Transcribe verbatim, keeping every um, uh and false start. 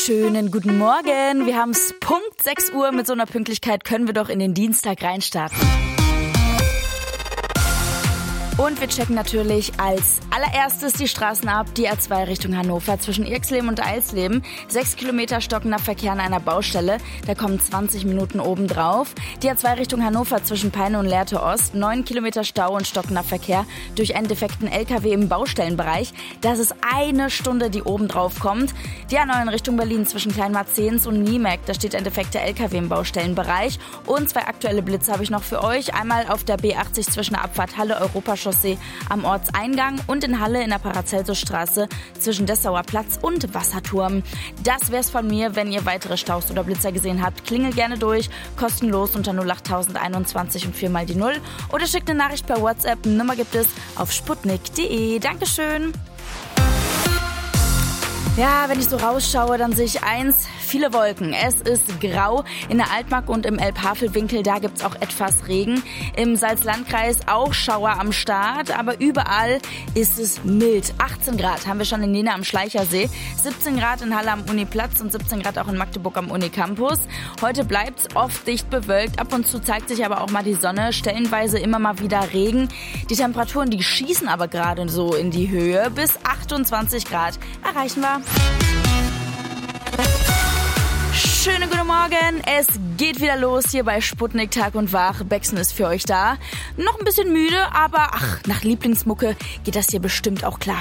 Schönen guten Morgen. Wir haben es Punkt sechs Uhr. Mit so einer Pünktlichkeit können wir doch in den Dienstag reinstarten. Und wir checken natürlich als allererstes die Straßen ab. Die A zwei Richtung Hannover zwischen Irxleben und Eilsleben. Sechs Kilometer stockender Verkehr an einer Baustelle. Da kommen zwanzig Minuten obendrauf. Die A zwei Richtung Hannover zwischen Peine und Lehrte Ost. Neun Kilometer Stau und stockender Verkehr durch einen defekten L K W im Baustellenbereich. Das ist eine Stunde, die obendrauf kommt. Die A neun in Richtung Berlin zwischen Kleinmarzehns und Niemek. Da steht ein defekter L K W im Baustellenbereich. Und zwei aktuelle Blitze habe ich noch für euch. Einmal auf der B achtzig zwischen der Abfahrt Halle Europachaussee am Ortseingang und in Halle in der Paracelsusstraße zwischen Dessauer Platz und Wasserturm. Das wär's von mir. Wenn ihr weitere Staus oder Blitzer gesehen habt, klingelt gerne durch. Kostenlos unter null acht einundzwanzig und vier mal die null. Oder schickt eine Nachricht per WhatsApp. Nummer gibt es auf sputnik punkt de. Dankeschön. Ja, wenn ich so rausschaue, dann sehe ich eins, viele Wolken. Es ist grau. In der Altmark und im Elbhavelwinkel, da gibt's auch etwas Regen. Im Salzlandkreis auch Schauer am Start, aber überall ist es mild. achtzehn Grad haben wir schon in Jena am Schleichersee, siebzehn Grad in Halle am Uniplatz und siebzehn Grad auch in Magdeburg am Unicampus. Heute bleibt's oft dicht bewölkt, ab und zu zeigt sich aber auch mal die Sonne, stellenweise immer mal wieder Regen. Die Temperaturen, die schießen aber gerade so in die Höhe. Bis achtundzwanzig Grad erreichen wir. Schönen guten Morgen, es geht wieder los hier bei Sputnik Tag und Wach. Bexen ist für euch da. Noch ein bisschen müde, aber ach, nach Lieblingsmucke geht das hier bestimmt auch klar.